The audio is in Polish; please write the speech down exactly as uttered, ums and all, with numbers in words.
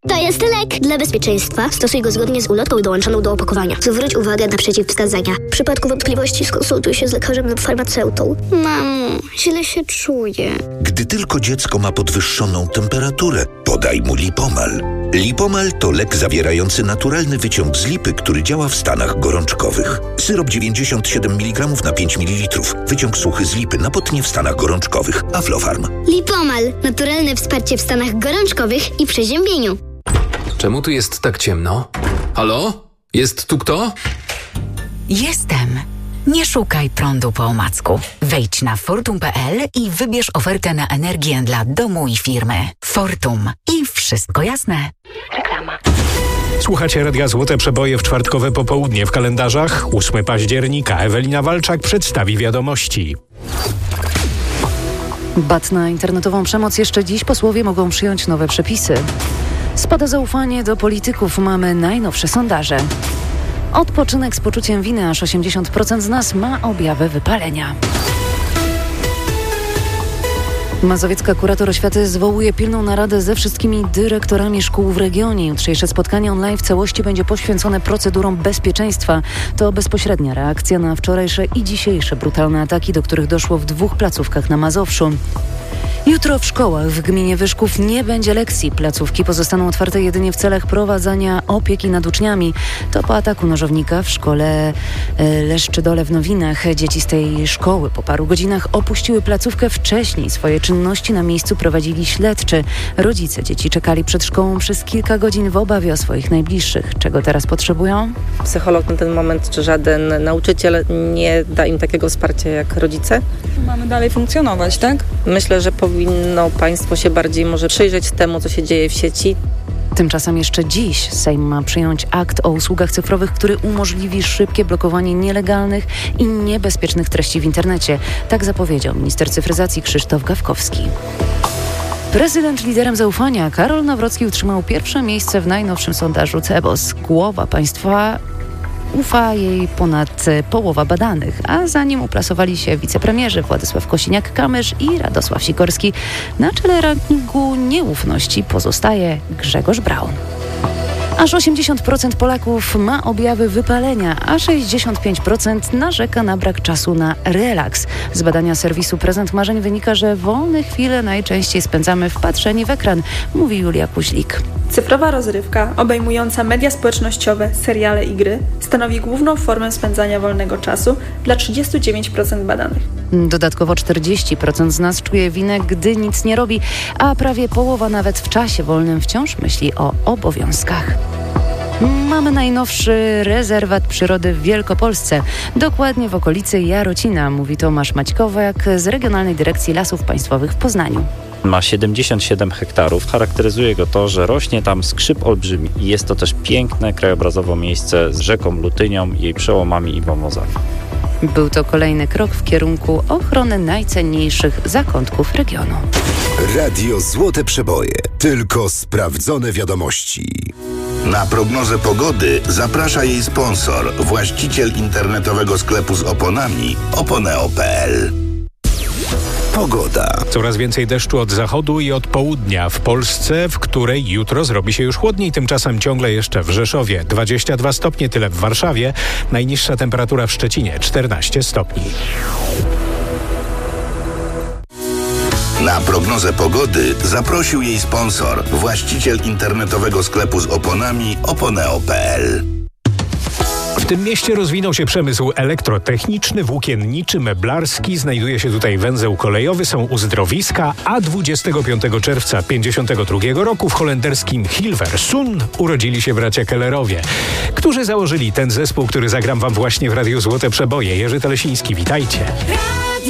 To jest lek. Dla bezpieczeństwa stosuj go zgodnie z ulotką dołączoną do opakowania. Zwróć uwagę na przeciwwskazania. W przypadku wątpliwości skonsultuj się z lekarzem lub farmaceutą. Mamo, źle się czuję. Gdy tylko dziecko ma podwyższoną temperaturę, podaj mu Lipomal. Lipomal to lek zawierający naturalny wyciąg z lipy, który działa w stanach gorączkowych. Syrop dziewięćdziesiąt siedem miligramów na pięć mililitrów. Wyciąg suchy z lipy na potnie w stanach gorączkowych. Aflofarm. Lipomal. Naturalne wsparcie w stanach gorączkowych i przeziębieniu. Czemu tu jest tak ciemno? Halo? Jest tu kto? Jestem. Nie szukaj prądu po omacku. Wejdź na fortum kropka p l i wybierz ofertę na energię dla domu i firmy. Fortum. I wszystko jasne. Reklama. Słuchacie Radia Złote Przeboje w czwartkowe popołudnie w kalendarzach. ósmego października. Ewelina Walczak przedstawi wiadomości. Bat na internetową przemoc. Jeszcze dziś posłowie mogą przyjąć nowe przepisy. Spada zaufanie do polityków. Mamy najnowsze sondaże. Odpoczynek z poczuciem winy. Aż osiemdziesiąt procent z nas ma objawy wypalenia. Mazowiecka kurator oświaty zwołuje pilną naradę ze wszystkimi dyrektorami szkół w regionie. Jutrzejsze spotkanie online w całości będzie poświęcone procedurom bezpieczeństwa. To bezpośrednia reakcja na wczorajsze i dzisiejsze brutalne ataki, do których doszło w dwóch placówkach na Mazowszu. Jutro w szkołach w gminie Wyszków nie będzie lekcji. Placówki pozostaną otwarte jedynie w celach prowadzenia opieki nad uczniami. To po ataku nożownika w szkole Leszczydole w Nowinach. Dzieci z tej szkoły po paru godzinach opuściły placówkę wcześniej. Swoje czynności na miejscu prowadzili śledczy. Rodzice dzieci czekali przed szkołą przez kilka godzin w obawie o swoich najbliższych. Czego teraz potrzebują? Psycholog na ten moment czy żaden nauczyciel nie da im takiego wsparcia jak rodzice. Mamy dalej funkcjonować, tak? Myślę, że powinno państwo się bardziej może przyjrzeć temu, co się dzieje w sieci. Tymczasem jeszcze dziś Sejm ma przyjąć akt o usługach cyfrowych, który umożliwi szybkie blokowanie nielegalnych i niebezpiecznych treści w internecie. Tak zapowiedział minister cyfryzacji Krzysztof Gawkowski. Prezydent liderem zaufania Karol Nawrocki utrzymał pierwsze miejsce w najnowszym sondażu Cebos. Głowa państwa ufa jej ponad połowa badanych, a za nim uplasowali się wicepremierzy Władysław Kosiniak-Kamysz i Radosław Sikorski. Na czele rankingu nieufności pozostaje Grzegorz Braun. Aż osiemdziesiąt procent Polaków ma objawy wypalenia, a sześćdziesiąt pięć procent narzeka na brak czasu na relaks. Z badania serwisu Prezent Marzeń wynika, że wolne chwile najczęściej spędzamy wpatrzeni w ekran, mówi Julia Kuźlik. Cyfrowa rozrywka, obejmująca media społecznościowe, seriale i gry, stanowi główną formę spędzania wolnego czasu dla trzydzieści dziewięć procent badanych. Dodatkowo czterdzieści procent z nas czuje winę, gdy nic nie robi, a prawie połowa nawet w czasie wolnym wciąż myśli o obowiązkach. Mamy najnowszy rezerwat przyrody w Wielkopolsce, dokładnie w okolicy Jarocina, mówi Tomasz Maćkowiak z Regionalnej Dyrekcji Lasów Państwowych w Poznaniu. Ma siedemdziesiąt siedem hektarów. Charakteryzuje go to, że rośnie tam skrzyp olbrzymi. Jest to też piękne, krajobrazowo miejsce z rzeką Lutynią, jej przełomami i wąwozami. Był to kolejny krok w kierunku ochrony najcenniejszych zakątków regionu. Radio Złote Przeboje. Tylko sprawdzone wiadomości. Na prognozę pogody zaprasza jej sponsor, właściciel internetowego sklepu z oponami oponeo kropka p l. Pogoda. Coraz więcej deszczu od zachodu i od południa w Polsce, w której jutro zrobi się już chłodniej. Tymczasem ciągle jeszcze w Rzeszowie dwadzieścia dwa stopnie, tyle w Warszawie. Najniższa temperatura w Szczecinie czternaście stopni. Na prognozę pogody zaprosił jej sponsor, właściciel internetowego sklepu z oponami oponeo kropka p l. W tym mieście rozwinął się przemysł elektrotechniczny, włókienniczy, meblarski. Znajduje się tutaj węzeł kolejowy, są uzdrowiska, a dwudziestego piątego czerwca tysiąc dziewięćset pięćdziesiątego drugiego roku w holenderskim Hilversum urodzili się bracia Kellerowie, którzy założyli ten zespół, który zagram wam właśnie w Radiu Złote Przeboje. Jerzy Telesiński, witajcie.